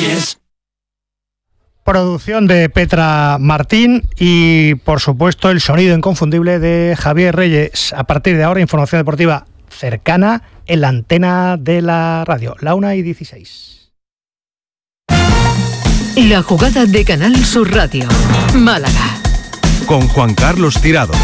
Reyes. Producción de Petra Martín y, por supuesto, el sonido inconfundible de Javier Reyes. A partir de ahora, información deportiva cercana en la antena de la radio. La 1:16. La jugada de Canal Sur Radio. Málaga. Con Juan Carlos Tirado.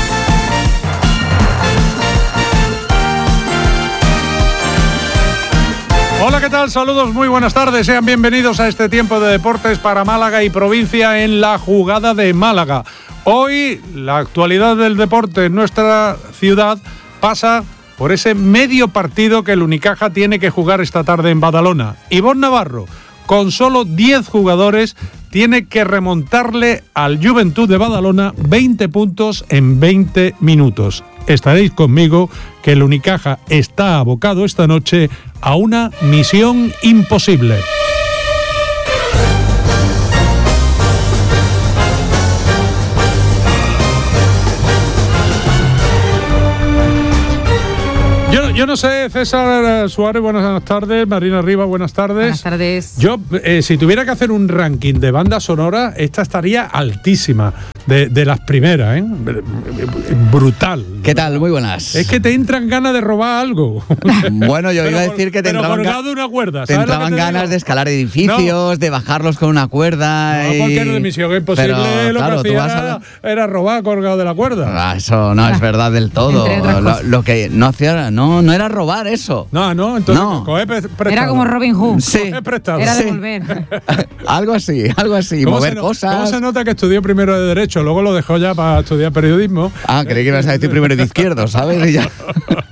Hola, ¿qué tal? Saludos, muy buenas tardes. Sean bienvenidos a este tiempo de deportes para Málaga y provincia en la jugada de Málaga. Hoy, la actualidad del deporte en nuestra ciudad pasa por ese medio partido que el Unicaja tiene que jugar esta tarde en Badalona. Ivonne Navarro, con solo 10 jugadores, tiene que remontarle al Juventud de Badalona 20 puntos en 20 minutos. Estaréis conmigo que el Unicaja está abocado esta noche a una misión imposible. Yo no sé, César Suárez, buenas tardes. Marina Rivas, buenas tardes. Buenas tardes. Yo, si tuviera que hacer un ranking de bandas sonoras, esta estaría altísima, de las primeras, ¿eh? Brutal. ¿Qué tal? Muy buenas. Es que te entran ganas de robar algo. Bueno, yo iba a decir que te entraban ganas de escalar edificios, de bajarlos con una cuerda. No, porque en Misión Imposible pero, lo claro, que hacía era robar colgado de la cuerda. Eso no es verdad del todo. Lo que no hacía, no era robar eso. No, entonces no. Era como Robin Hood. Sí. Era devolver. algo así, mover cosas. ¿Cómo se nota que estudió primero de Derecho, luego lo dejó ya para estudiar periodismo? Creí que ibas a decir primero de Izquierdo, ¿sabes? Y ya.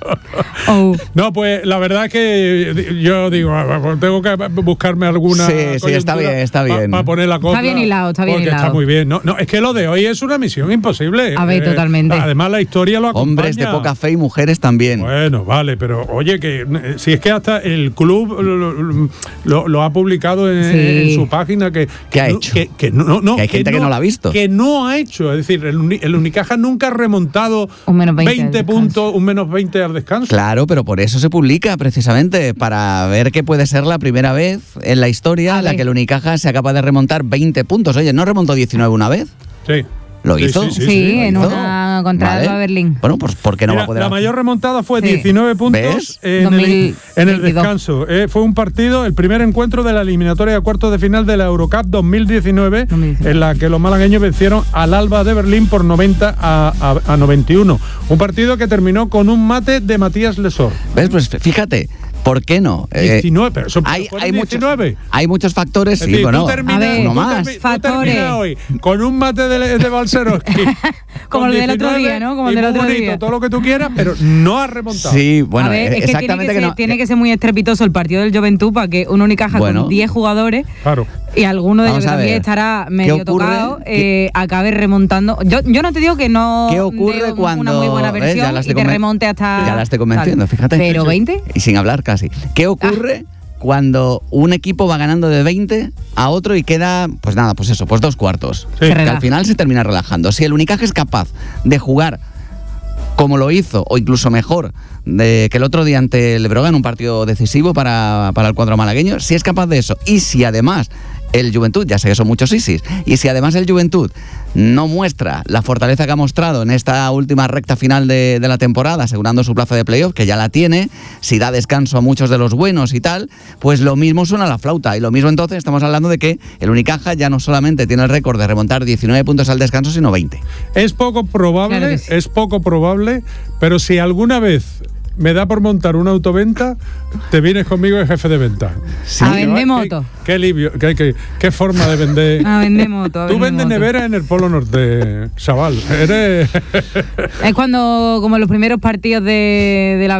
No, pues la verdad es que yo digo, tengo que buscarme alguna. Sí, está bien. Para poner la cosa. Está bien hilado. Está muy bien. No, es que lo de hoy es una misión imposible. A ver, totalmente. Además, la historia lo acompaña. Hombres de poca fe y mujeres también. Bueno, vale, pero oye, que si es que hasta el club lo ha publicado en su página que ha hecho. Que no, que hay gente que no lo ha visto. Que no ha hecho. Es decir, el Unicaja nunca ha remontado un menos 20 puntos, un menos 20 al descanso. Claro, pero por eso se publica precisamente, para ver que puede ser la primera vez en la historia en la que el Unicaja sea capaz de remontar 20 puntos. Oye, ¿no remontó 19 una vez? Sí. ¿Lo hizo? Sí, en una contra el Berlín. Bueno, pues ¿por qué no va a poder La mayor remontada fue 19 puntos en el descanso. Fue un partido, el primer encuentro de la eliminatoria de cuartos de final de la Eurocup 2019, en la que los malagueños vencieron al Alba de Berlín por 90 a 91. Un partido que terminó con un mate de Matías Lesor. ¿Ves? Pues fíjate. ¿Por qué no? 19, pero eso hay 19. Hay muchos factores, sí, bueno, uno más. Factores. Hoy con un mate de Balcerowski. Como el del otro día, ¿no? Como el del otro día. Todo lo que tú quieras, pero no ha remontado. Sí, bueno, exactamente que tiene que ser muy estrepitoso el partido del Juventud para que un Unicaja con 10 jugadores. Claro. Y alguno de ellos también estará medio tocado, acabe remontando. Yo no te digo que no. ¿Qué ocurre cuando una muy buena versión y te remonte hasta. Ya la estoy convenciendo, fíjate. Pero 20. Y sin hablar casi. ¿Qué ocurre cuando un equipo va ganando de 20 a otro y queda, pues nada, pues eso, pues 2 cuartos? Sí. Que al final se termina relajando. Si el Unicaja es capaz de jugar como lo hizo, o incluso mejor, que el otro día ante el Breogán, un partido decisivo para el cuadro malagueño, si es capaz de eso, y si además el Juventud, ya sé que son muchos isis, y si además el Juventud no muestra la fortaleza que ha mostrado en esta última recta final de la temporada, asegurando su plaza de playoff, que ya la tiene, si da descanso a muchos de los buenos y tal, pues lo mismo suena la flauta. Y lo mismo entonces estamos hablando de que el Unicaja ya no solamente tiene el récord de remontar 19 puntos al descanso, sino 20. Es poco probable, claro sí. Es poco probable, pero si alguna vez me da por montar una autoventa, te vienes conmigo de jefe de venta. Sí. A vender moto. Qué alivio, qué forma de vender. A vender moto. Tú vendes nevera en el Polo Norte, chaval. Eres... Es cuando, como en los primeros partidos de la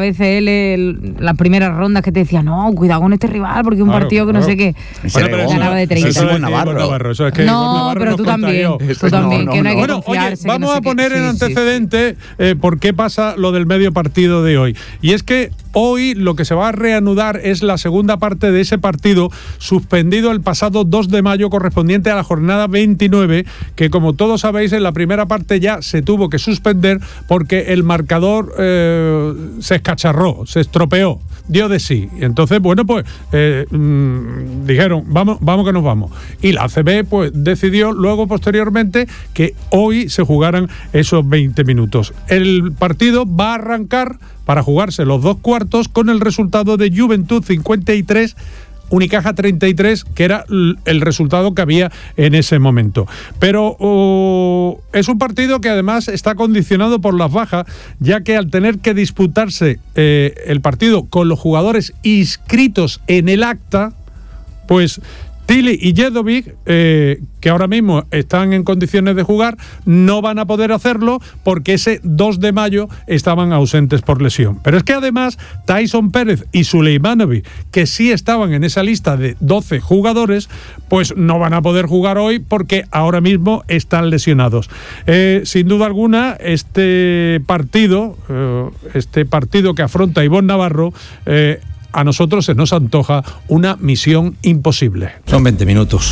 BCL, las primeras rondas que te decían, no, cuidado con este rival, porque es un partido que no sé qué. Ganaba de 30. Eso es Navarro. Eso es que no, pero tú también. Tú también, que no hay que confiarse. Oye, vamos a poner en antecedente por qué pasa lo del medio partido de hoy. Y es que hoy lo que se va a reanudar es la segunda parte de ese partido suspendido el pasado 2 de mayo correspondiente a la jornada 29, que como todos sabéis en la primera parte ya se tuvo que suspender porque el marcador se escacharró, se estropeó, dio de sí. Y entonces, bueno, pues dijeron, vamos que nos vamos. Y la ACB pues decidió luego posteriormente que hoy se jugaran esos 20 minutos. El partido va a arrancar para jugarse los 2 cuartos con el resultado de Juventud 53, Unicaja 33, que era el resultado que había en ese momento. Pero es un partido que además está condicionado por las bajas, ya que al tener que disputarse el partido con los jugadores inscritos en el acta, pues Tilly y Jedovic, que ahora mismo están en condiciones de jugar, no van a poder hacerlo porque ese 2 de mayo estaban ausentes por lesión. Pero es que además Tyson Pérez y Suleimanovic, que sí estaban en esa lista de 12 jugadores, pues no van a poder jugar hoy porque ahora mismo están lesionados. Sin duda alguna, este partido que afronta Ivonne Navarro, a nosotros se nos antoja una misión imposible. Son 20 minutos.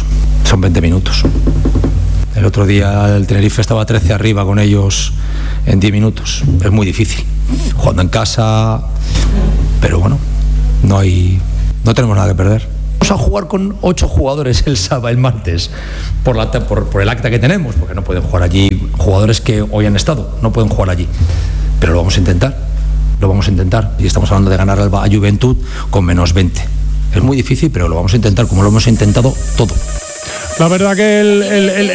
El otro día el Tenerife estaba 13 arriba con ellos en 10 minutos. Es muy difícil. Jugando en casa, pero bueno, no tenemos nada que perder. Vamos a jugar con 8 jugadores el martes por el acta que tenemos, porque no pueden jugar allí jugadores que hoy han estado, no pueden jugar allí. Pero lo vamos a intentar. Y estamos hablando de ganar a Juventud con menos 20. Es muy difícil, pero lo vamos a intentar como lo hemos intentado todo. La verdad que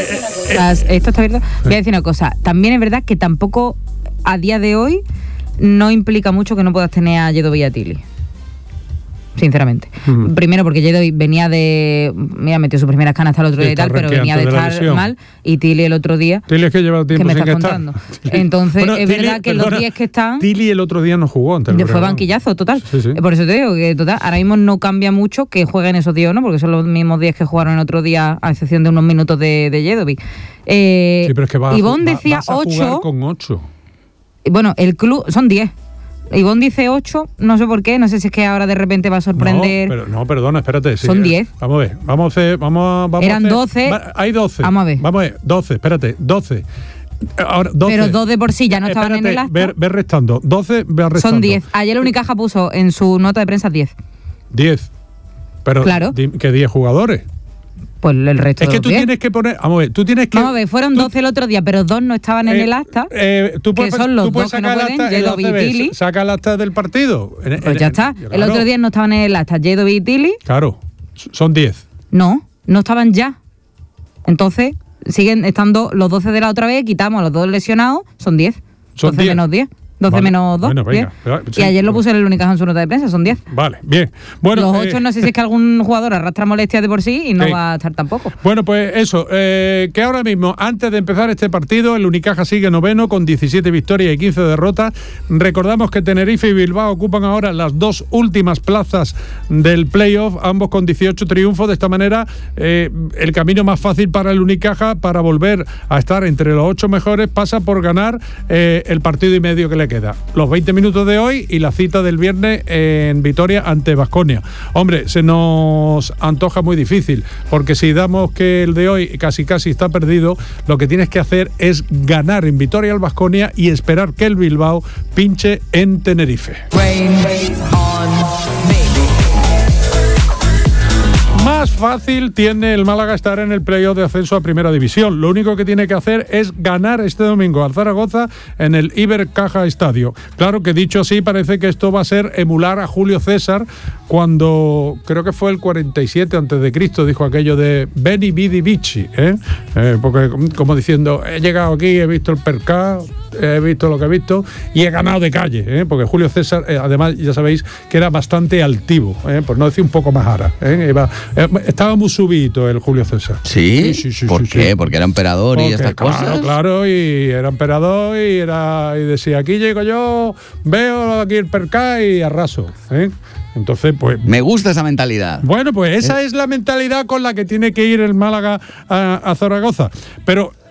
esto está verdad. Voy a decir una cosa. También es verdad que tampoco a día de hoy no implica mucho que no puedas tener a Jedovic y a Tilly. Sinceramente. Primero porque Jedovic venía de... Mira, metió su primera canasta el otro día y tal, pero venía de estar mal. Y Tilly el otro día... Tilly es que lleva tiempo que me sin está contando. Entonces, bueno, es Tilly, verdad que los 10 que están... Tilly el otro día no jugó antes. Fue banquillazo, total. Sí. Por eso te digo que total, ahora mismo no cambia mucho que jueguen esos 10 o no, porque son los mismos 10 que jugaron el otro día, a excepción de unos minutos de Jedovic. Sí, pero es que Ivonne decía vas a 8. Jugar con 8. Bueno, el club son 10. Ivonne dice 8, no sé por qué, no sé si es que ahora de repente va a sorprender. Perdona, espérate. Sí, son 10. Vamos a ver, vamos Eran a hacer, 12. Hay 12. Vamos a ver, 12, espérate, 12. Ahora, 12. Pero 2 de por sí ya no estaban en el acta. Ve restando, 12, ve restando. Son 10. Ayer la Unicaja puso en su nota de prensa 10. 10. Pero, claro. ¿Qué 10 jugadores? Pues el resto. Es que tú tienes que poner. Vamos a ver, tú tienes que. Vamos a ver, fueron 12 el otro día, pero 2 no estaban en el acta. Tú puedes, que son los tú puedes 2 que no pueden, Jedovic y Tilly. Saca el acta del partido. Pues ya está. Claro. El otro día no estaban en el acta Jedovic y Tilly. Claro, son 10. No estaban ya. Entonces, siguen estando los 12 de la otra vez, quitamos a los 2 lesionados, son 10. Son 12 menos 10. 12 vale. Menos 2. Bueno, venga, sí, y ayer lo puse en el Unicaja en su nota de prensa, son 10. Vale, bien. Bueno, los 8 no sé si es que algún jugador arrastra molestias de por sí y no va a estar tampoco. Bueno, pues eso, que ahora mismo, antes de empezar este partido, el Unicaja sigue noveno con 17 victorias y 15 derrotas. Recordamos que Tenerife y Bilbao ocupan ahora las 2 últimas plazas del playoff, ambos con 18 triunfos. De esta manera, el camino más fácil para el Unicaja para volver a estar entre los 8 mejores pasa por ganar el partido y medio que le queda. Los 20 minutos de hoy y la cita del viernes en Vitoria ante Baskonia. Hombre, se nos antoja muy difícil, porque si damos que el de hoy casi está perdido, lo que tienes que hacer es ganar en Vitoria al Baskonia y esperar que el Bilbao pinche en Tenerife. Más fácil tiene el Málaga estar en el playoff de ascenso a Primera División. Lo único que tiene que hacer es ganar este domingo al Zaragoza en el Ibercaja Estadio. Claro que dicho así, parece que esto va a ser emular a Julio César cuando, creo que fue el 47 a.C., dijo aquello de Veni Vidi Vici, porque como diciendo, he llegado aquí, he visto el percá, he visto lo que he visto y he ganado de calle, porque Julio César, además, ya sabéis que era bastante altivo, por no decir un poco más ara, estaba muy subito el Julio César. ¿Sí? ¿Por qué? Porque era emperador y estas cosas. Claro, y era emperador y decía, aquí llego yo, veo aquí el percá y arraso, Entonces, pues... Me gusta esa mentalidad. Bueno, pues esa es la mentalidad con la que tiene que ir el Málaga a Zaragoza. Pero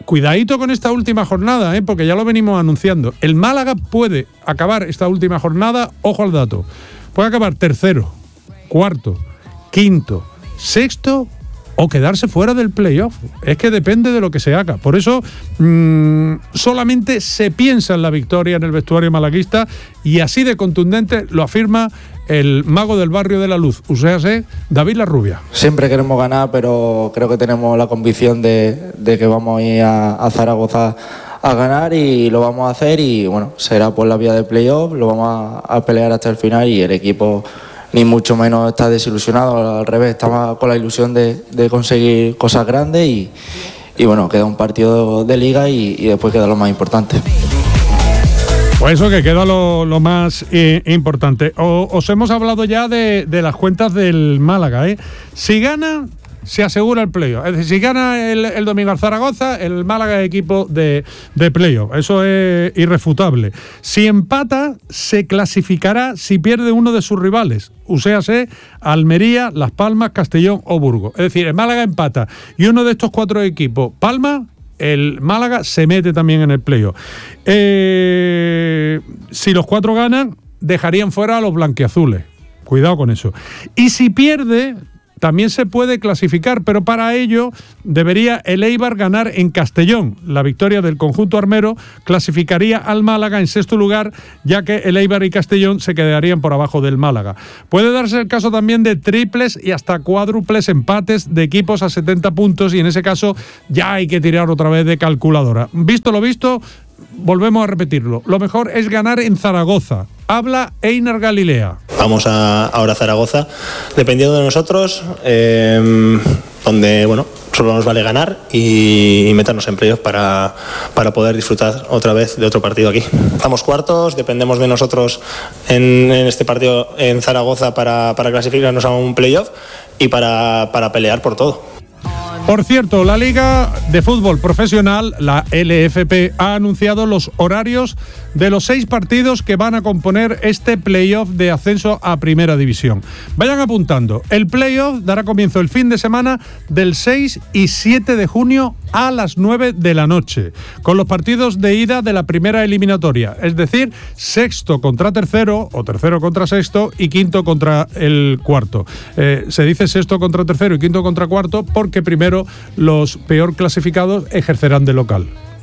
cuidadito con esta última jornada, porque ya lo venimos anunciando. El Málaga puede acabar esta última jornada, ojo al dato, puede acabar tercero, cuarto, quinto, sexto o quedarse fuera del playoff. Es que depende de lo que se haga. Por eso solamente se piensa en la victoria en el vestuario malaguista, y así de contundente lo afirma el mago del barrio de la Luz, o sea, David Larrubia. Siempre queremos ganar, pero creo que tenemos la convicción de que vamos a ir a Zaragoza a ganar, y lo vamos a hacer, y bueno, será por la vía de playoff, lo vamos a pelear hasta el final, y el equipo ni mucho menos está desilusionado, al revés, está con la ilusión de conseguir cosas grandes, y bueno, queda un partido de liga y después queda lo más importante. Pues eso, que queda lo más importante. Os hemos hablado ya de las cuentas del Málaga, Si gana, se asegura el playoff. Es decir, si gana el domingo al Zaragoza, el Málaga es equipo de playoff. Eso es irrefutable. Si empata, se clasificará si pierde uno de sus rivales. Uséase Almería, Las Palmas, Castellón o Burgos. Es decir, el Málaga empata y uno de estos 4 equipos palma, el Málaga se mete también en el playoff. Si los 4 ganan, dejarían fuera a los blanquiazules. Cuidado con eso. Y si pierde, también se puede clasificar, pero para ello debería el Eibar ganar en Castellón. La victoria del conjunto armero clasificaría al Málaga en sexto lugar, ya que el Eibar y Castellón se quedarían por abajo del Málaga. Puede darse el caso también de triples y hasta cuádruples empates de equipos a 70 puntos, y en ese caso ya hay que tirar otra vez de calculadora. Visto lo visto, volvemos a repetirlo. Lo mejor es ganar en Zaragoza. Habla Einar Galilea. Vamos ahora a Zaragoza, dependiendo de nosotros, donde bueno, solo nos vale ganar y meternos en playoff para poder disfrutar otra vez de otro partido aquí. Estamos cuartos, dependemos de nosotros en este partido en Zaragoza para clasificarnos a un playoff y para pelear por todo. Por cierto, la Liga de Fútbol Profesional, la LFP, ha anunciado los horarios de los 6 partidos que van a componer este playoff de ascenso a Primera División. Vayan apuntando. El playoff dará comienzo el fin de semana del 6 y 7 de junio a las 9 de la noche, con los partidos de ida de la primera eliminatoria, es decir, sexto contra tercero o tercero contra sexto y quinto contra el cuarto. Se dice sexto contra tercero y quinto contra cuarto porque primero los peor clasificados ejercerán de local.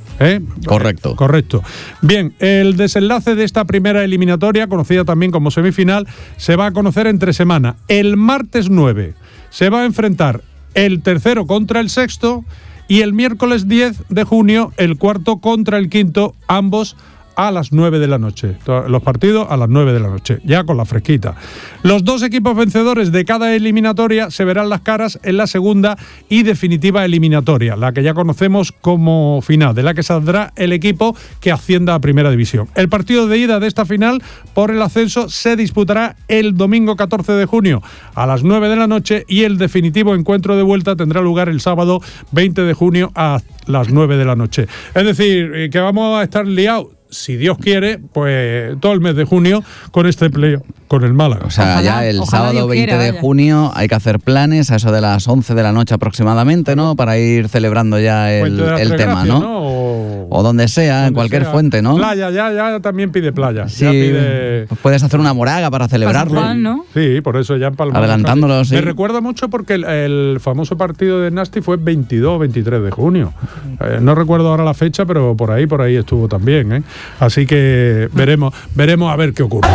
Correcto. Bien, el desenlace de esta primera eliminatoria, conocida también como semifinal, se va a conocer entre semana. El martes 9 se va a enfrentar el tercero contra el sexto, y el miércoles 10 de junio el cuarto contra el quinto, ambos a las 9 de la noche. Los partidos a las 9 de la noche, ya con la fresquita. Los 2 equipos vencedores de cada eliminatoria se verán las caras en la segunda y definitiva eliminatoria, la que ya conocemos como final, de la que saldrá el equipo que ascienda a Primera División. El partido de ida de esta final por el ascenso se disputará el domingo 14 de junio a las 9 de la noche, y el definitivo encuentro de vuelta tendrá lugar el sábado 20 de junio a las 9 de la noche. Es decir, que vamos a estar liados, si Dios quiere, pues todo el mes de junio con este playoff, con el Málaga. O sea, ya el sábado 20 de junio hay que hacer planes a eso de las 11 de la noche aproximadamente, ¿no? Para ir celebrando ya el tema, ¿no? O donde sea, en cualquier fuente, ¿no? Playa, ya también pide playa. Sí, ya pide... puedes hacer una moraga para celebrarlo. Juan, ¿no? Sí, por eso ya en Palma. Adelantándolo, sí. Me recuerda mucho porque el famoso partido de Nasti fue 22 o 23 de junio. No recuerdo ahora la fecha, pero por ahí estuvo también, Así que veremos a ver qué ocurre.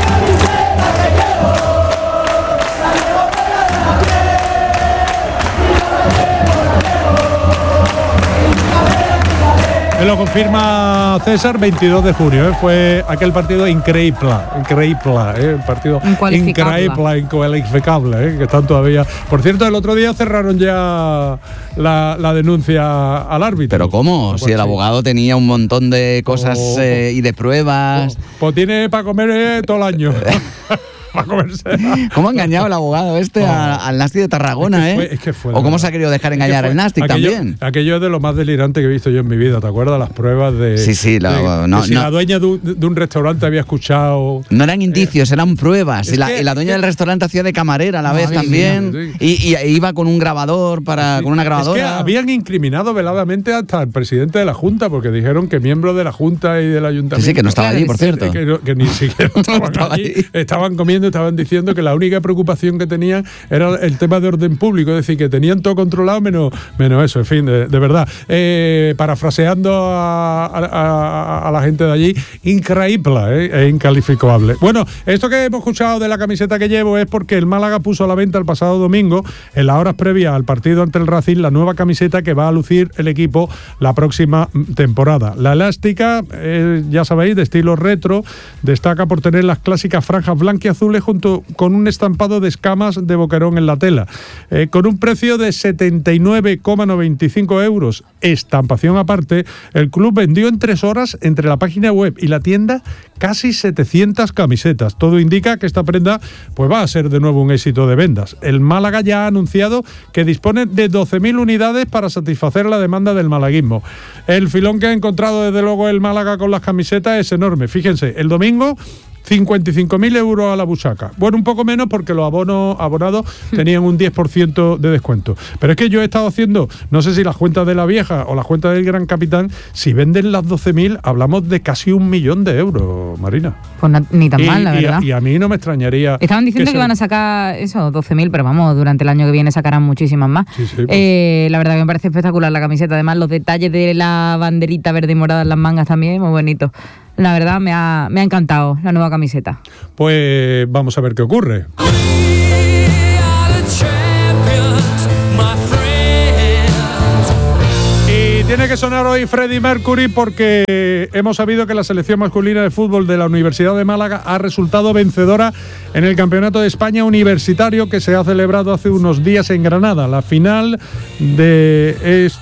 Me lo confirma César, 22 de junio. Fue aquel partido increíble, un partido incualificable, que están todavía. Por cierto, el otro día cerraron ya la denuncia al árbitro. ¿Pero cómo? Si el abogado tenía un montón de cosas y de pruebas. Pues tiene para comer todo el año. para comerse. ¿Cómo ha engañado el abogado al Nastic de Tarragona, es que fue o cómo se ha querido dejar engañar el Nastic también. Aquello es de lo más delirante que he visto yo en mi vida, ¿te acuerdas? Las pruebas de... Sí, si la dueña de un restaurante había escuchado... No eran indicios, eran pruebas. Y la dueña del restaurante hacía de camarera a la vez también. Y iba con un grabador, con una grabadora. Es que habían incriminado veladamente hasta el presidente de la Junta, porque dijeron que miembros de la Junta y del Ayuntamiento... Sí, que no estaba allí, por cierto. Que ni siquiera estaban allí. Estaban comiendo, estaban diciendo que la única preocupación que tenían era el tema de orden público, es decir, que tenían todo controlado menos eso, en fin, de verdad. Parafraseando a la gente de allí, increíble, incalificable. Bueno, esto que hemos escuchado de la camiseta que llevo es porque el Málaga puso a la venta el pasado domingo, en las horas previas al partido ante el Racing, la nueva camiseta que va a lucir el equipo la próxima temporada. La elástica, ya sabéis, de estilo retro, destaca por tener las clásicas franjas blanquiazules junto con un estampado de escamas de boquerón en la tela. Con un precio de 79,95 euros, estampación aparte, el club vendió en 3 horas entre la página web y la tienda casi 700 camisetas. Todo indica que esta prenda pues va a ser de nuevo un éxito de ventas. El Málaga ya ha anunciado que dispone de 12.000 unidades para satisfacer la demanda del malaguismo. El filón que ha encontrado desde luego el Málaga con las camisetas es enorme. Fíjense, el domingo 55.000 euros a la buchaca. Bueno, un poco menos porque los abonados tenían un 10% de descuento. Pero es que yo he estado haciendo, no sé si las cuentas de la vieja o las cuentas del Gran Capitán, si venden las 12.000, hablamos de casi 1 millón de euros, Marina. Pues ni tan mal, la verdad. Y a mí no me extrañaría... Estaban diciendo que van a sacar eso, 12.000, pero vamos, durante el año que viene sacarán muchísimas más. Sí, pues. La verdad que me parece espectacular la camiseta. Además, los detalles de la banderita verde y morada en las mangas también, muy bonitos. La verdad, me ha encantado la nueva camiseta. Pues vamos a ver qué ocurre. Tiene que sonar hoy Freddie Mercury porque hemos sabido que la selección masculina de fútbol de la Universidad de Málaga ha resultado vencedora en el Campeonato de España Universitario que se ha celebrado hace unos días en Granada. La final de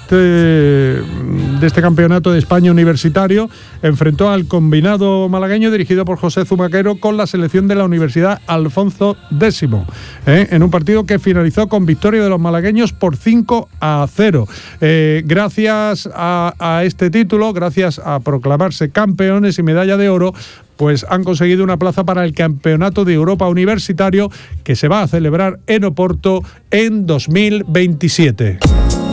este Campeonato de España Universitario enfrentó al combinado malagueño dirigido por José Zumaquero con la selección de la Universidad Alfonso X, en un partido que finalizó con victoria de los malagueños por 5-0. Gracias a este título, gracias a proclamarse campeones y medalla de oro, pues han conseguido una plaza para el Campeonato de Europa Universitario que se va a celebrar en Oporto en 2027.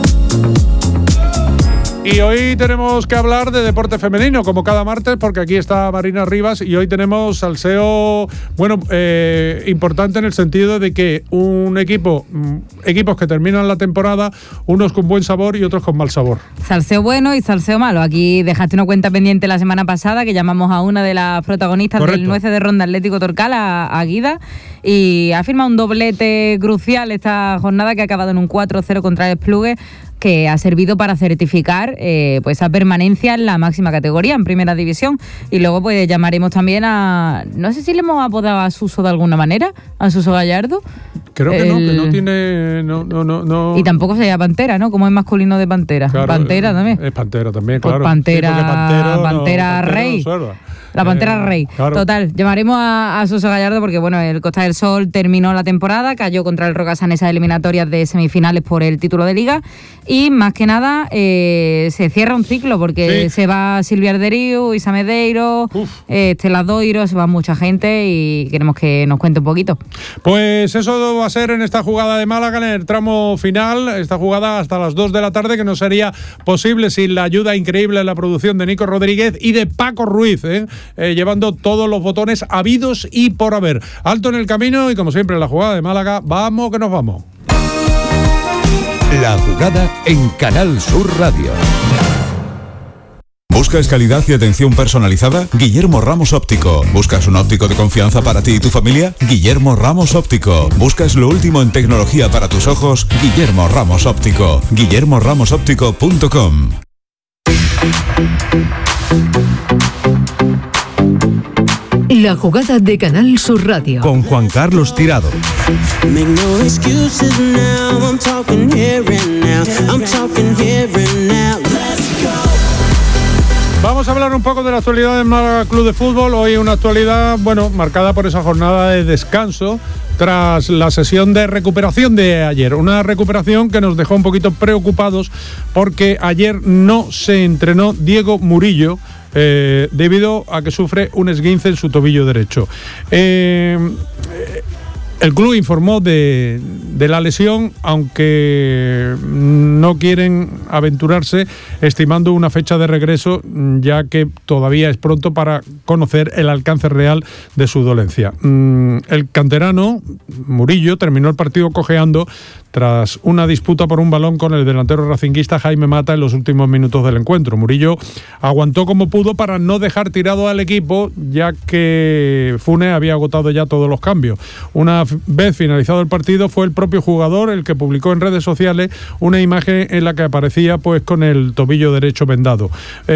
Y hoy tenemos que hablar de deporte femenino, como cada martes, porque aquí está Marina Rivas y hoy tenemos salseo, importante en el sentido de que equipos que terminan la temporada, unos con buen sabor y otros con mal sabor. Salseo bueno y salseo malo. Aquí dejaste una cuenta pendiente la semana pasada que llamamos a una de las protagonistas del Nueces de Ronda Atlético Torcal, a Guida, y ha firmado un doblete crucial esta jornada que ha acabado en un 4-0 contra el Esplugue, que ha servido para certificar pues esa permanencia en la máxima categoría, en primera división. Y luego pues llamaremos también a... No sé si le hemos apodado a Suso de alguna manera, a Suso Gallardo. Creo que no tiene... No. Y tampoco se llama Pantera, ¿no? Como es masculino de Pantera. Claro, Pantera también. Es Pantera también, pues claro. Pantera Rey. La Pantera Rey. Claro. Total, llamaremos a Suso Gallardo porque, bueno, el Costa del Sol terminó la temporada, cayó contra el Rocasa en esas eliminatorias de semifinales por el título de Liga y, más que nada, se cierra un ciclo porque se va Silvia Arderiu, Isa Medeiro, Estela Doiro, se va mucha gente y queremos que nos cuente un poquito. Pues eso va a ser en esta jugada de Málaga, en el tramo final, esta jugada hasta las 2 de la tarde, que no sería posible sin la ayuda increíble en la producción de Nico Rodríguez y de Paco Ruiz, llevando todos los botones habidos y por haber. Alto en el camino y, como siempre, en la jugada de Málaga, vamos que nos vamos. La jugada en Canal Sur Radio. ¿Buscas calidad y atención personalizada? Guillermo Ramos Óptico. ¿Buscas un óptico de confianza para ti y tu familia? Guillermo Ramos Óptico. ¿Buscas lo último en tecnología para tus ojos? Guillermo Ramos Óptico. guillermoramosoptico.com. La jugada de Canal Sur Radio. Con Juan Carlos Tirado. Vamos vamos a hablar un poco de la actualidad del Málaga Club de Fútbol. Hoy una actualidad, bueno, marcada por esa jornada de descanso tras la sesión de recuperación de ayer. Una recuperación que nos dejó un poquito preocupados porque ayer no se entrenó Diego Murillo debido a que sufre un esguince en su tobillo derecho. El club informó de la lesión, aunque no quieren aventurarse estimando una fecha de regreso, ya que todavía es pronto para conocer el alcance real de su dolencia. El canterano, Murillo, terminó el partido cojeando tras una disputa por un balón con el delantero racinguista Jaime Mata en los últimos minutos del encuentro. Murillo aguantó como pudo para no dejar tirado al equipo, ya que Funes había agotado ya todos los cambios. Una vez finalizado el partido, fue el propio jugador el que publicó en redes sociales una imagen en la que aparecía pues con el tobillo derecho vendado.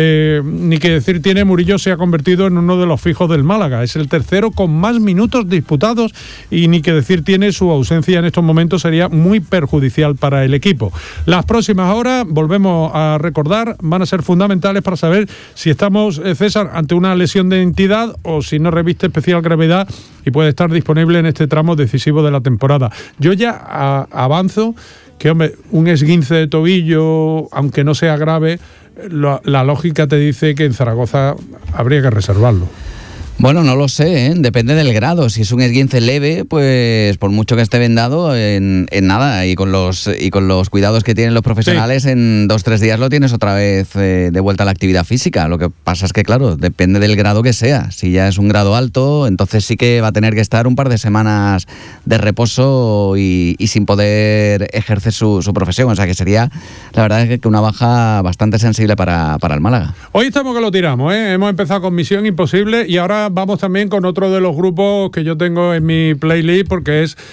Ni que decir tiene, Murillo se ha convertido en uno de los fijos del Málaga. Es el tercero con más minutos disputados y ni que decir tiene, su ausencia en estos momentos sería muy perjudicial para el equipo. Las próximas horas, volvemos a recordar, van a ser fundamentales para saber si estamos, César, ante una lesión de entidad o si no reviste especial gravedad y puede estar disponible en este tramo decisivo de la temporada. Yo ya avanzo que, hombre, un esguince de tobillo, aunque no sea grave, la lógica te dice que en Zaragoza habría que reservarlo. Bueno, no lo sé, depende del grado. Si es un esguince leve, pues por mucho que esté vendado, en nada, y con los cuidados que tienen los profesionales, sí, en 2-3 días lo tienes otra vez de vuelta a la actividad física. Lo que pasa es que, claro, depende del grado que sea. Si ya es un grado alto, entonces sí que va a tener que estar un par de semanas de reposo y sin poder ejercer su profesión. O sea que sería, la verdad, es que una baja bastante sensible para el Málaga. Hoy estamos que lo tiramos, ¿eh? Hemos empezado con Misión Imposible y ahora vamos también con otro de los grupos que yo tengo en mi playlist, porque es,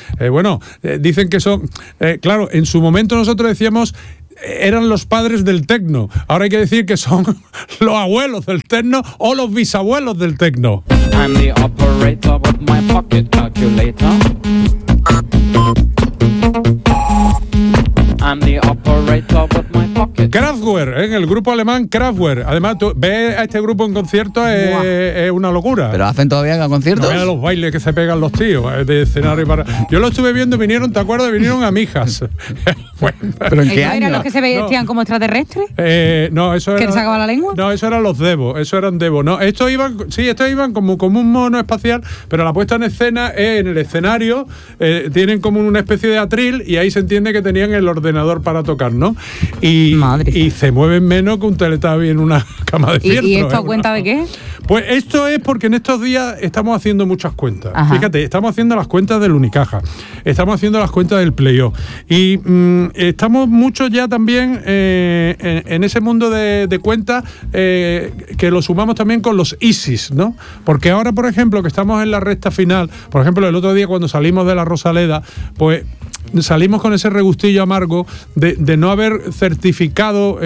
dicen que son, claro, en su momento nosotros decíamos eran los padres del tecno, ahora hay que decir que son los abuelos del tecno o los bisabuelos del tecno. I'm the operator with my pocket calculator. I'm the operator with my pocket. Kraftwerk, el grupo alemán Kraftwerk. Además, tú ves a este grupo en concierto, es una locura. ¿Pero hacen todavía conciertos? No, los bailes que se pegan los tíos de escenario para... Yo lo estuve viendo, ¿te acuerdas? Vinieron a Mijas. Bueno, ¿pero en qué año? ¿Eran los que se vestían como extraterrestres? No, eso era... ¿Que sacaba la lengua? No, eso eran los Devo, eso eran Devo. No, estos iban como un mono espacial, pero la puesta en escena es en el escenario, tienen como una especie de atril y ahí se entiende que tenían el ordenador para tocar, ¿no? Y se mueven menos que un Teletubby en una cama de fieltro. ¿Y esto a cuenta de qué? Pues esto es porque en estos días estamos haciendo muchas cuentas. Ajá. Fíjate, estamos haciendo las cuentas del Unicaja, estamos haciendo las cuentas del Playoff y estamos muchos ya también en ese mundo de cuentas que lo sumamos también con los ISIS, ¿no? Porque ahora, por ejemplo, que estamos en la recta final, por ejemplo, el otro día cuando salimos de la Rosaleda, pues salimos con ese regustillo amargo de no haber certificado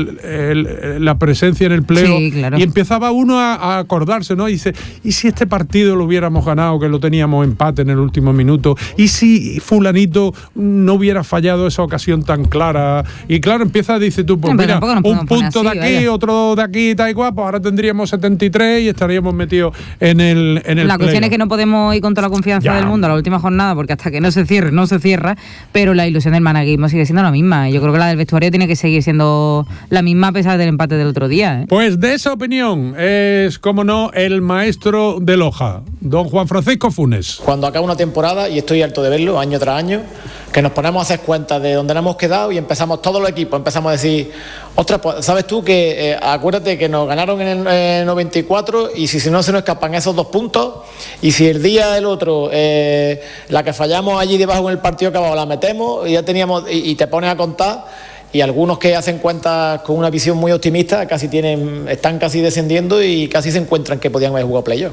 la presencia en el playoff. Sí, claro. Y empezaba uno a acordarse, ¿no? Y dice, ¿y si este partido lo hubiéramos ganado, que lo teníamos empate en el último minuto? ¿Y si fulanito no hubiera fallado esa ocasión tan clara? Y claro, dice tú, pues mira, un punto de aquí, vaya, otro de aquí, tal y cual, pues ahora tendríamos 73 y estaríamos metidos en el La playoff. cuestión es que no podemos ir con toda la confianza del mundo a la última jornada, porque hasta que no se cierra, pero la ilusión del managuismo sigue siendo la misma. Yo creo que la del vestuario tiene que seguir siendo la misma a pesar del empate del otro día, ¿eh? Pues de esa opinión es, como no, el maestro de Loja, don Juan Francisco Funes. Cuando acaba una temporada, y estoy harto de verlo año tras año, que nos ponemos a hacer cuentas de dónde nos hemos quedado y empezamos todos los equipos, empezamos a decir, ostras, pues, ¿sabes tú que acuérdate que nos ganaron en el 94 y si no se nos escapan esos 2 puntos y si el día del otro la que fallamos allí debajo en el partido acabado la metemos y ya teníamos y te pones a contar y algunos que hacen cuentas con una visión muy optimista están casi descendiendo y casi se encuentran que podían haber jugado playoff.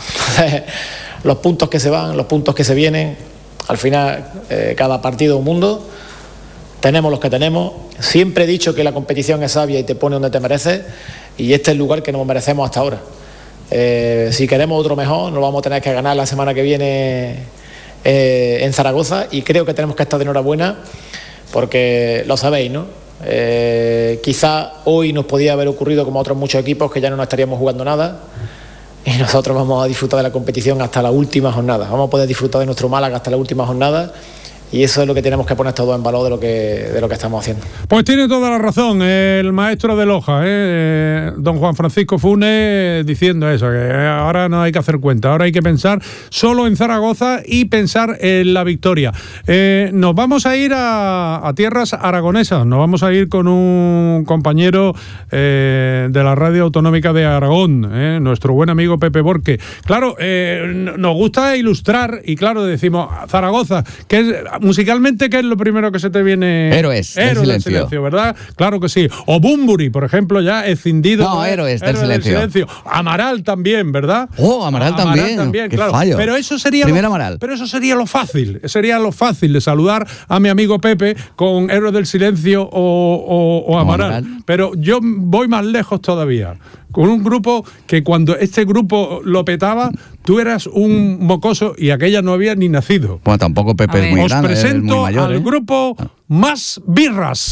Los puntos que se van, los puntos que se vienen, al final cada partido es un mundo, tenemos los que tenemos. Siempre he dicho que la competición es sabia y te pone donde te mereces y este es el lugar que nos merecemos hasta ahora. Si queremos otro mejor, nos vamos a tener que ganar la semana que viene en Zaragoza y creo que tenemos que estar de enhorabuena porque lo sabéis, ¿no? Quizá hoy nos podía haber ocurrido como a otros muchos equipos que ya no nos estaríamos jugando nada y nosotros vamos a disfrutar de la competición hasta la última jornada. Vamos a poder disfrutar de nuestro Málaga hasta la última jornada. Y eso es lo que tenemos que poner todos en valor de lo que estamos haciendo. Pues tiene toda la razón el maestro de Loja, don Juan Francisco Funes, diciendo eso, que ahora no hay que hacer cuenta, ahora hay que pensar solo en Zaragoza y pensar en la victoria. Nos vamos a ir a tierras aragonesas, nos vamos a ir con un compañero de la Radio Autonómica de Aragón, nuestro buen amigo Pepe Borque. Claro, nos gusta ilustrar y claro, decimos Zaragoza, que es... Musicalmente, ¿qué es lo primero que se te viene? Héroes del silencio, ¿verdad? Claro que sí. O Bumburi, por ejemplo, ya escindido. No, Héroes del silencio. Amaral también, ¿verdad? Amaral también. Qué claro. fallo. Pero eso sería Amaral. Pero eso sería lo fácil. Sería lo fácil de saludar a mi amigo Pepe con Héroes del Silencio o Amaral. Pero yo voy más lejos todavía. Con un grupo que cuando este grupo lo petaba, tú eras un mocoso y aquella no había ni nacido. Bueno, tampoco Pepe es muy grande. Os presento muy mayor, al grupo Más Birras.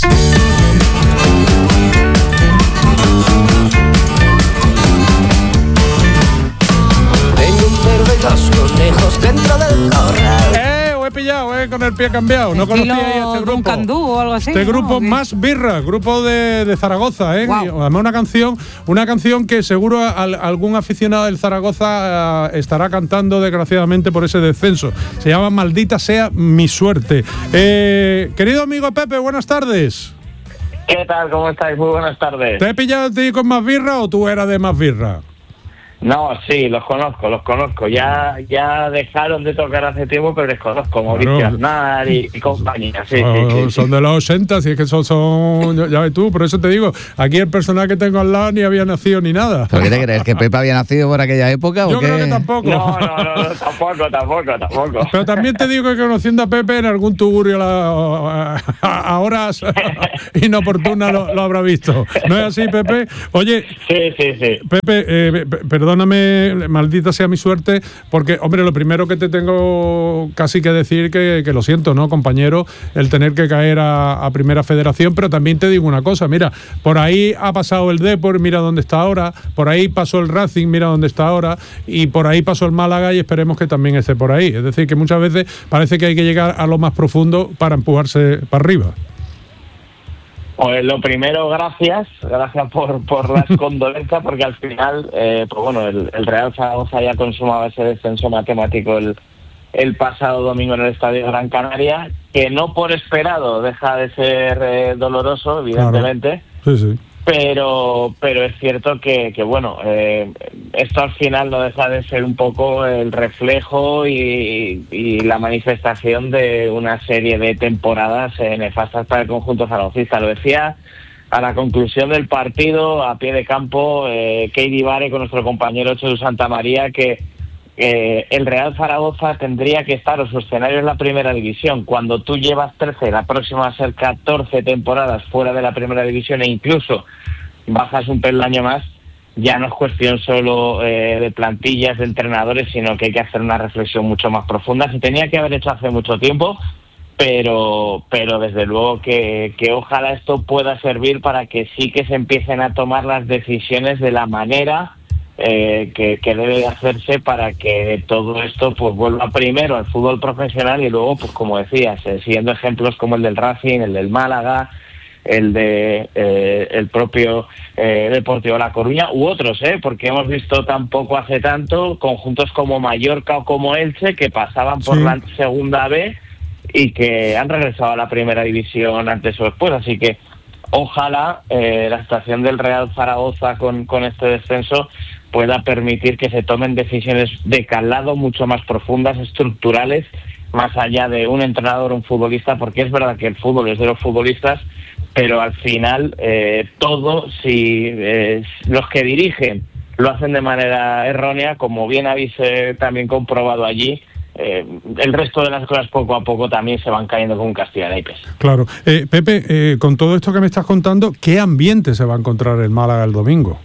Tengo un cerdo y dos conejos dentro del corral. He pillado, con el pie cambiado. No conocía este grupo. Un candú o algo así. Este grupo ¿no? Más Birra, grupo de Zaragoza, Wow. Además una canción que seguro algún aficionado del Zaragoza estará cantando desgraciadamente por ese descenso. Se llama Maldita sea mi suerte. Querido amigo Pepe, buenas tardes. ¿Qué tal? ¿Cómo estáis? Muy buenas tardes. ¿Te he pillado a ti con Más Birra o tú eras de Más Birra? No, sí, los conozco. Ya dejaron de tocar hace tiempo, pero les conozco. Mauricio Aznar y compañía. Sí. Son de los 80, si es que son ya ves tú, por eso te digo, aquí el personal que tengo al lado ni había nacido ni nada. ¿Pero qué te crees? ¿Que Pepe había nacido por aquella época? Yo ¿o qué? creo que tampoco. No, tampoco. Pero también te digo que conociendo a Pepe en algún tugurio a horas inoportunas lo habrá visto. ¿No es así, Pepe? Oye, sí. Pepe, perdóname, maldita sea mi suerte, porque, hombre, lo primero que te tengo casi que decir que lo siento, ¿no, compañero? El tener que caer a Primera Federación, pero también te digo una cosa, mira, por ahí ha pasado el Depor, mira dónde está ahora, por ahí pasó el Racing, mira dónde está ahora, y por ahí pasó el Málaga y esperemos que también esté por ahí. Es decir, que muchas veces parece que hay que llegar a lo más profundo para empujarse para arriba. Pues lo primero, gracias por las condolencias, porque al final, pues bueno, el Real Zaragoza ya consumaba ese descenso matemático el pasado domingo en el Estadio Gran Canaria, que no por esperado deja de ser doloroso, evidentemente. Claro. Sí. Pero es cierto que bueno, esto al final no deja de ser un poco el reflejo y la manifestación de una serie de temporadas nefastas para el conjunto zaragocista. Lo decía a la conclusión del partido, a pie de campo, Keidi Vare con nuestro compañero Chelu Santamaría, que el Real Zaragoza tendría que estar, o su escenario es la Primera División. Cuando tú llevas 13, la próxima va a ser 14 temporadas fuera de la Primera División e incluso bajas un peldaño más, ya no es cuestión solo de plantillas, de entrenadores, sino que hay que hacer una reflexión mucho más profunda. Se tenía que haber hecho hace mucho tiempo, pero desde luego que ojalá esto pueda servir para que sí que se empiecen a tomar las decisiones de la manera que debe de hacerse para que todo esto pues vuelva primero al fútbol profesional y luego, pues como decías, siguiendo ejemplos como el del Racing, el del Málaga, el de el propio Deportivo La Coruña u otros, porque hemos visto tampoco hace tanto conjuntos como Mallorca o como Elche que pasaban por la segunda B y que han regresado a la Primera División antes o después, así que ojalá la situación del Real Zaragoza con este descenso pueda permitir que se tomen decisiones de calado mucho más profundas, estructurales, más allá de un entrenador o un futbolista, porque es verdad que el fútbol es de los futbolistas, pero al final todo, si los que dirigen lo hacen de manera errónea, como bien habéis también comprobado allí, el resto de las cosas poco a poco también se van cayendo con un castillo de naipes. Claro. Pepe, con todo esto que me estás contando, ¿qué ambiente se va a encontrar el Málaga el domingo?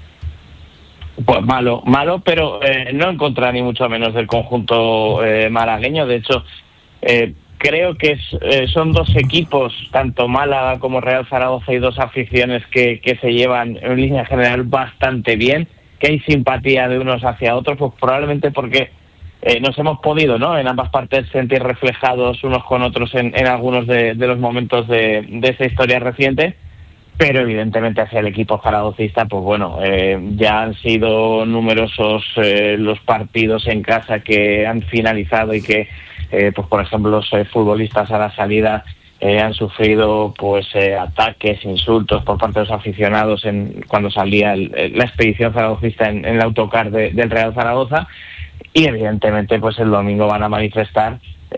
Pues malo, pero no en contra ni mucho menos del conjunto malagueño. De hecho, creo que son dos equipos, tanto Málaga como Real Zaragoza, y dos aficiones que se llevan en línea general bastante bien, que hay simpatía de unos hacia otros, pues probablemente porque nos hemos podido, ¿no?, en ambas partes sentir reflejados unos con otros en algunos de los momentos de esa historia reciente. Pero evidentemente hacia el equipo zaragocista, pues bueno, ya han sido numerosos los partidos en casa que han finalizado y que, pues por ejemplo, los futbolistas a la salida han sufrido pues ataques, insultos por parte de los aficionados cuando salía la expedición zaragocista en el autocar del Real Zaragoza. Y evidentemente pues el domingo van a manifestar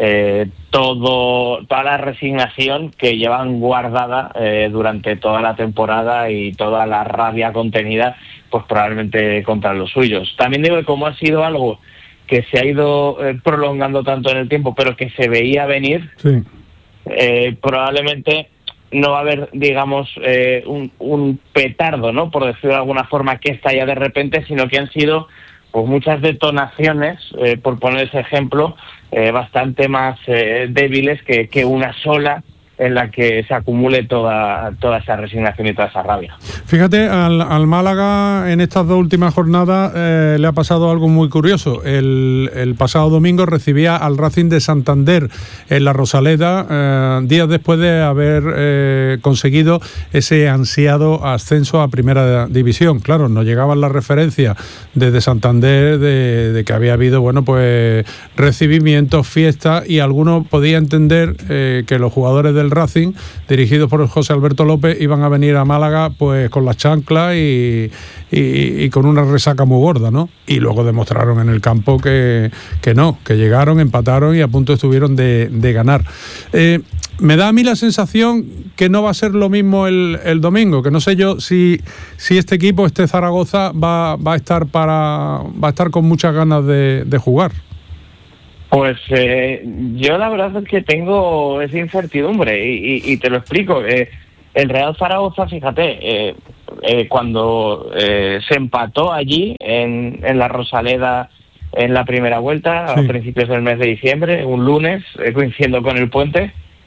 toda la resignación que llevan guardada durante toda la temporada y toda la rabia contenida, pues probablemente contra los suyos. También digo que como ha sido algo que se ha ido prolongando tanto en el tiempo, pero que se veía venir, sí, probablemente no va a haber, digamos, un petardo, ¿no?, por decirlo de alguna forma, que estalla de repente, sino que han sido pues muchas detonaciones, por poner ese ejemplo, bastante más débiles que una sola en la que se acumule toda esa resignación y toda esa rabia. Fíjate, al Málaga en estas dos últimas jornadas le ha pasado algo muy curioso. El pasado domingo recibía al Racing de Santander en la Rosaleda, días después de haber conseguido ese ansiado ascenso a Primera División. Claro, nos llegaban las referencias desde Santander de que había habido, bueno, pues recibimientos, fiestas, y algunos podían entender que los jugadores del Racing, dirigidos por José Alberto López, iban a venir a Málaga pues con las chanclas y con una resaca muy gorda, ¿no? Y luego demostraron en el campo que no, que llegaron, empataron y a punto estuvieron de ganar. Me da a mí la sensación que no va a ser lo mismo el domingo, que no sé yo si este equipo, este Zaragoza, va a estar con muchas ganas de jugar. Pues yo la verdad es que tengo esa incertidumbre y te lo explico. El Real Zaragoza, fíjate, cuando se empató allí en la Rosaleda en la primera vuelta, sí, a principios del mes de diciembre, un lunes, coincidiendo con el puente,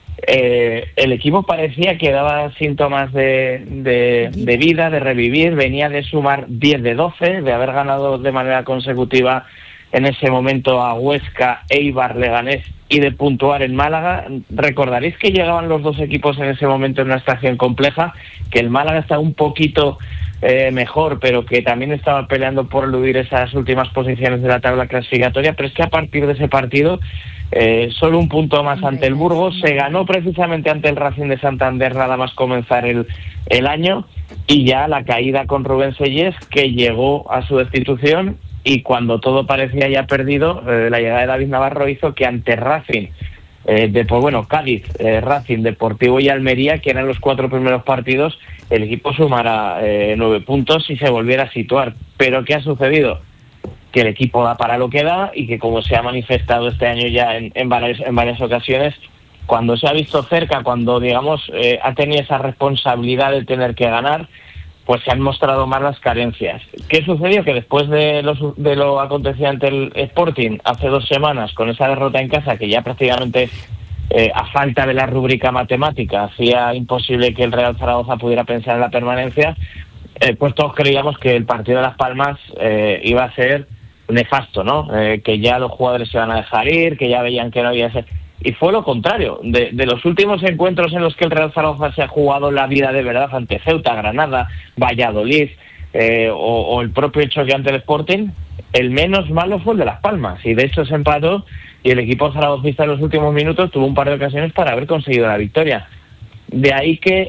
el equipo parecía que daba síntomas de vida, de revivir. Venía de sumar 10 de 12, de haber ganado de manera consecutiva en ese momento a Huesca, Eibar, Leganés, y de puntuar en Málaga. Recordaréis que llegaban los dos equipos en ese momento en una estación compleja, que el Málaga estaba un poquito mejor, pero que también estaba peleando por eludir esas últimas posiciones de la tabla clasificatoria. Pero es que a partir de ese partido, solo un punto más ante el Burgos, se ganó precisamente ante el Racing de Santander nada más comenzar el año, y ya la caída con Rubén Sellés, que llegó a su destitución. Y cuando todo parecía ya perdido, la llegada de David Navarro hizo que ante Racing, Cádiz, Racing, Deportivo y Almería, que eran los 4 primeros partidos, el equipo sumara 9 puntos y se volviera a situar. Pero ¿qué ha sucedido? Que el equipo da para lo que da, y que, como se ha manifestado este año ya en varias ocasiones, cuando se ha visto cerca, cuando digamos ha tenido esa responsabilidad de tener que ganar, pues se han mostrado más las carencias. ¿Qué sucedió? Que después de lo acontecido ante el Sporting hace 2 semanas, con esa derrota en casa, que ya prácticamente, a falta de la rúbrica matemática, hacía imposible que el Real Zaragoza pudiera pensar en la permanencia, pues todos creíamos que el partido de Las Palmas iba a ser nefasto, ¿no? Que ya los jugadores se iban a dejar ir, que ya veían que no había ser. Y fue lo contrario. De los últimos encuentros en los que el Real Zaragoza se ha jugado la vida de verdad, ante Ceuta, Granada, Valladolid, o el propio choque ante el Sporting, el menos malo fue el de Las Palmas, y de hecho se empató, y el equipo zaragocista en los últimos minutos tuvo un par de ocasiones para haber conseguido la victoria. De ahí que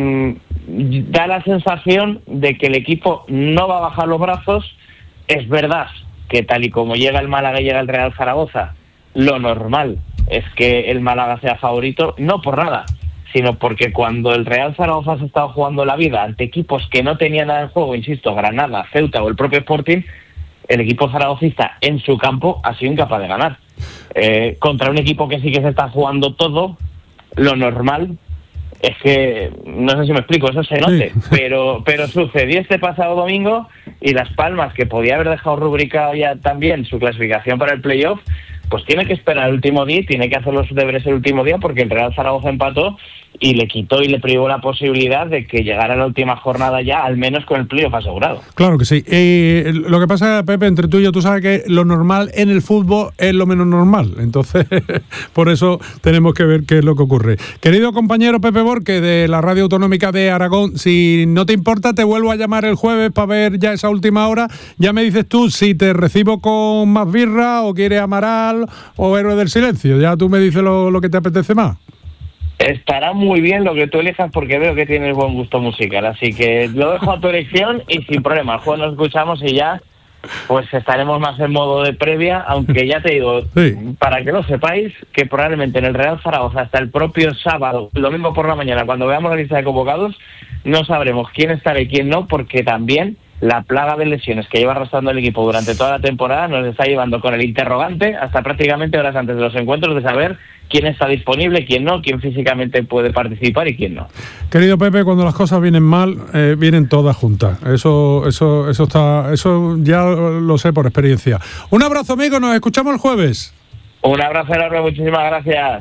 da la sensación de que el equipo no va a bajar los brazos. Es verdad que tal y como llega el Málaga y llega el Real Zaragoza, lo normal es que el Málaga sea favorito, no por nada, sino porque cuando el Real Zaragoza se estaba jugando la vida ante equipos que no tenían nada en juego, insisto, Granada, Ceuta o el propio Sporting, el equipo zaragocista en su campo ha sido incapaz de ganar. Contra un equipo que sí que se está jugando todo, lo normal es que, no sé si me explico, eso se note, sí. pero sucedió este pasado domingo, y Las Palmas, que podía haber dejado rubricado ya también su clasificación para el playoff, pues tiene que esperar el último día y tiene que hacer los deberes el último día, porque el Real Zaragoza empató y le quitó y le privó la posibilidad de que llegara a la última jornada ya, al menos con el playoff asegurado. Claro que sí. Lo que pasa, Pepe, entre tú y yo, tú sabes que lo normal en el fútbol es lo menos normal. Entonces, por eso tenemos que ver qué es lo que ocurre. Querido compañero Pepe Borque, de la Radio Autonómica de Aragón, si no te importa, te vuelvo a llamar el jueves para ver ya esa última hora. Ya me dices tú si te recibo con más birra o quieres Amaral o Héroe del Silencio. Ya tú me dices lo que te apetece más. Estará muy bien lo que tú elijas, porque veo que tienes buen gusto musical, así que lo dejo a tu elección y sin problema. El juego nos escuchamos y ya pues estaremos más en modo de previa, aunque ya te digo, para que lo sepáis, que probablemente en el Real Zaragoza hasta el propio sábado, lo mismo por la mañana, cuando veamos la lista de convocados, no sabremos quién estará y quién no, porque también la plaga de lesiones que lleva arrastrando el equipo durante toda la temporada nos está llevando con el interrogante hasta prácticamente horas antes de los encuentros de saber quién está disponible, quién no, quién físicamente puede participar y quién no. Querido Pepe, cuando las cosas vienen mal, vienen todas juntas. Eso ya lo sé por experiencia. Un abrazo, amigo, nos escuchamos el jueves. Un abrazo enorme, muchísimas gracias.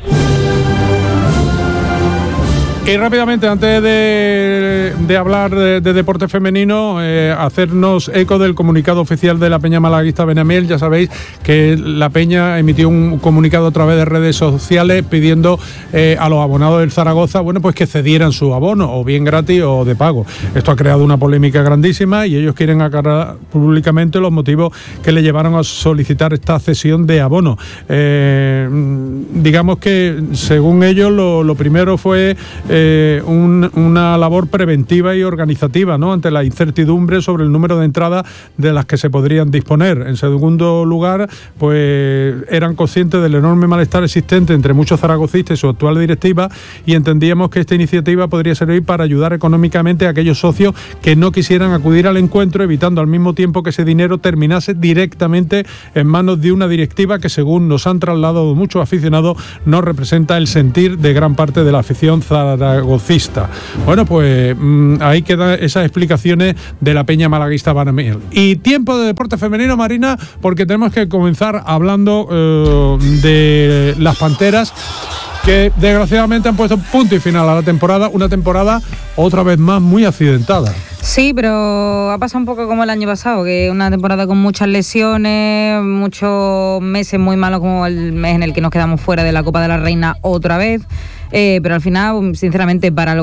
Y rápidamente, antes de hablar de deporte femenino, hacernos eco del comunicado oficial de la Peña Malaguista Benamiel. Ya sabéis que la Peña emitió un comunicado a través de redes sociales pidiendo a los abonados del Zaragoza, bueno, pues que cedieran su abono, o bien gratis o de pago. Esto ha creado una polémica grandísima y ellos quieren aclarar públicamente los motivos que le llevaron a solicitar esta cesión de abono. Digamos que, según ellos, lo primero fue una labor preventiva y organizativa, ¿no?, ante la incertidumbre sobre el número de entradas de las que se podrían disponer. En segundo lugar, pues eran conscientes del enorme malestar existente entre muchos zaragocistas y su actual directiva, y entendíamos que esta iniciativa podría servir para ayudar económicamente a aquellos socios que no quisieran acudir al encuentro, evitando al mismo tiempo que ese dinero terminase directamente en manos de una directiva que, según nos han trasladado muchos aficionados, no representa el sentir de gran parte de la afición zaragocista. Bueno, pues ahí quedan esas explicaciones de la Peña Malaguista Benamiel. Y tiempo de deporte femenino, Marina, porque tenemos que comenzar hablando de las Panteras, que desgraciadamente han puesto punto y final a la temporada, una temporada otra vez más muy accidentada. Sí, pero ha pasado un poco como el año pasado, que una temporada con muchas lesiones, muchos meses muy malos, como el mes en el que nos quedamos fuera de la Copa de la Reina otra vez. Pero al final, sinceramente, para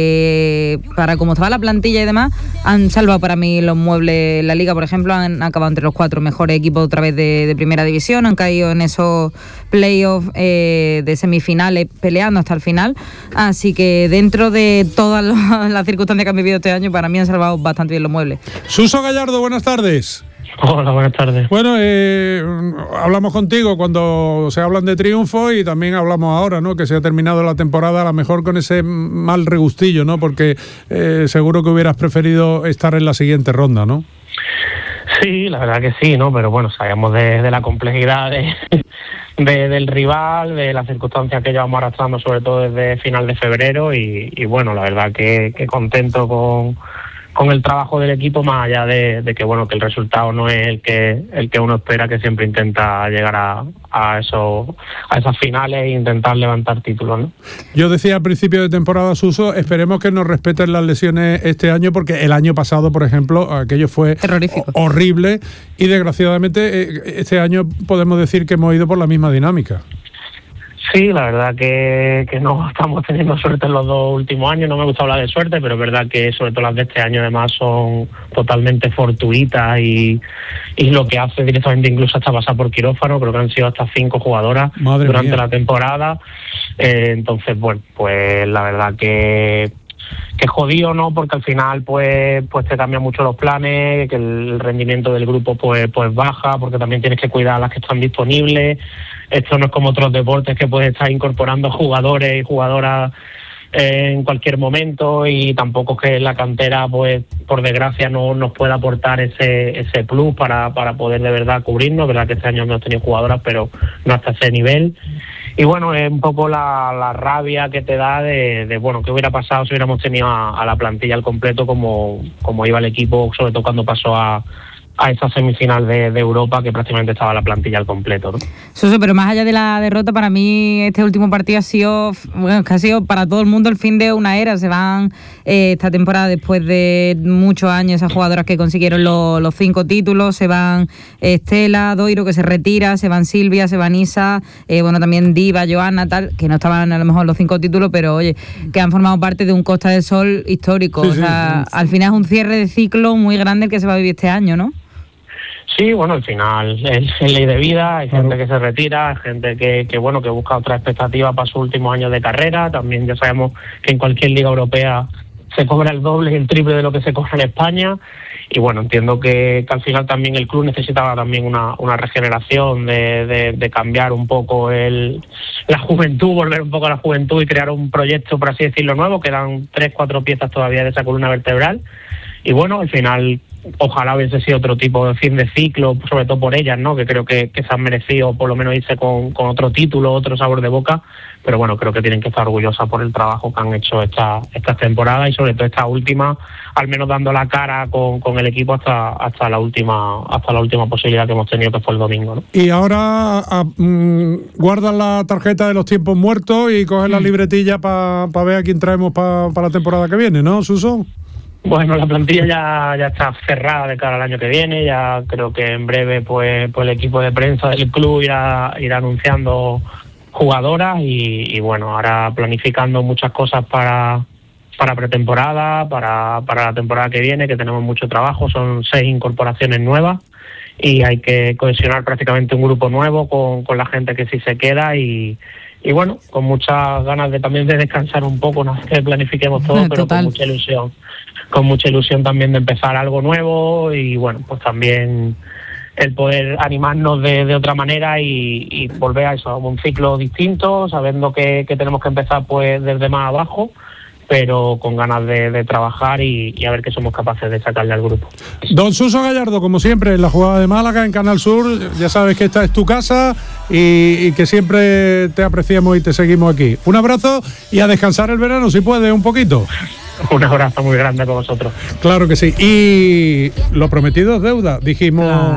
cómo estaba la plantilla y demás, han salvado para mí los muebles. La Liga, por ejemplo, han acabado entre los 4 mejores equipos otra vez de primera división, han caído en esos playoffs de semifinales peleando hasta el final. Así que dentro de todas las circunstancias que han vivido este año, para mí han salvado bastante bien los muebles. Suso Gallardo, buenas tardes. Hola, buenas tardes. Bueno, hablamos contigo cuando se hablan de triunfo y también hablamos ahora, ¿no?, que se ha terminado la temporada a lo mejor con ese mal regustillo, ¿no?, porque seguro que hubieras preferido estar en la siguiente ronda, ¿no? Sí, la verdad que sí, ¿no? Pero bueno, sabemos de la complejidad del rival, de las circunstancias que llevamos arrastrando, sobre todo desde final de febrero y bueno, la verdad que contento con el trabajo del equipo, más allá de que bueno, que el resultado no es el que uno espera, que siempre intenta llegar a esas finales e intentar levantar títulos, ¿no? Yo decía al principio de temporada, Suso, esperemos que nos respeten las lesiones este año, porque el año pasado, por ejemplo, aquello fue horrible y desgraciadamente este año podemos decir que hemos ido por la misma dinámica. Sí, la verdad que no estamos teniendo suerte en los 2 últimos años. No me gusta hablar de suerte, pero es verdad que sobre todo las de este año además son totalmente fortuitas y lo que hace directamente incluso hasta pasar por quirófano. Creo que han sido hasta 5 jugadoras durante la temporada. Entonces, bueno, pues la verdad que jodido, ¿no? Porque al final pues te cambian mucho los planes, que el rendimiento del grupo pues baja, porque también tienes que cuidar a las que están disponibles. Esto no es como otros deportes que puedes estar incorporando jugadores y jugadoras en cualquier momento, y tampoco es que la cantera, pues por desgracia, no nos pueda aportar ese plus para poder de verdad cubrirnos. Verdad que este año hemos tenido jugadoras, pero no hasta ese nivel. Y bueno, es un poco la rabia que te da de bueno, qué hubiera pasado si hubiéramos tenido a la plantilla al completo como iba el equipo, sobre todo cuando pasó a a esa semifinal de Europa, que prácticamente estaba la plantilla al completo, ¿no? Suso, pero más allá de la derrota, para mí este último partido ha sido, bueno, que ha sido para todo el mundo el fin de una era. Se van esta temporada, después de muchos años, esas jugadoras que consiguieron los 5 títulos. Se van Estela, Doiro, que se retira, se van Silvia, se van Isa, bueno, también Diva, Joana, tal, que no estaban a lo mejor los 5 títulos, pero oye, que han formado parte de un Costa del Sol histórico. Sí, o sea, al final es un cierre de ciclo muy grande el que se va a vivir este año, ¿no? Sí, bueno, al final es ley de vida, hay gente que se retira, hay gente que bueno, que busca otra expectativa para sus últimos años de carrera. También ya sabemos que en cualquier liga europea se cobra el doble y el triple de lo que se cobra en España. Y bueno, entiendo que al final también el club necesitaba también una regeneración de cambiar un poco la juventud, volver un poco a la juventud y crear un proyecto, por así decirlo, nuevo. Quedan 3-4 piezas todavía de esa columna vertebral. Y bueno, al final ojalá hubiese sido otro tipo de fin de ciclo, sobre todo por ellas, ¿no? Que creo que se han merecido por lo menos irse con otro título, otro sabor de boca. Pero bueno, creo que tienen que estar orgullosas por el trabajo que han hecho esta temporada, y sobre todo esta última, al menos dando la cara con el equipo hasta la última posibilidad que hemos tenido, que fue el domingo, ¿no? Y ahora guardan la tarjeta de los tiempos muertos y cogen la libretilla para ver a quién traemos para la temporada que viene, ¿no, Suso? Bueno, la plantilla ya está cerrada de cara al año que viene. Ya creo que en breve pues el equipo de prensa del club irá anunciando jugadoras y bueno, ahora planificando muchas cosas para pretemporada, para la temporada que viene, que tenemos mucho trabajo. Son 6 incorporaciones nuevas y hay que cohesionar prácticamente un grupo nuevo con la gente que sí se queda y bueno, con muchas ganas también de descansar un poco, una vez que planifiquemos todo, pero con mucha ilusión también de empezar algo nuevo y bueno, pues también el poder animarnos de otra manera y volver a eso, a un ciclo distinto, sabiendo que tenemos que empezar pues desde más abajo, pero con ganas de trabajar y a ver qué somos capaces de sacarle al grupo. Don Suso Gallardo, como siempre, en la jugada de Málaga, en Canal Sur, ya sabes que esta es tu casa y que siempre te apreciamos y te seguimos aquí. Un abrazo y a descansar el verano, si puedes, un poquito. Un abrazo muy grande con vosotros. Claro que sí. Y lo prometido es deuda, dijimos.